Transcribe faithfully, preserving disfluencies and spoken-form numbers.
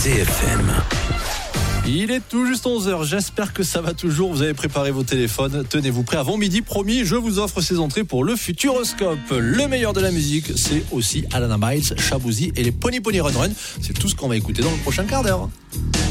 C F M. Il est tout juste onze heures, j'espère que ça va toujours, vous avez préparé vos téléphones, tenez-vous prêts, avant midi, promis, je vous offre ces entrées pour le Futuroscope. Le meilleur de la musique, c'est aussi Alana Miles, Shaboozey et les Pony Pony Run Run, c'est tout ce qu'on va écouter dans le prochain quart d'heure.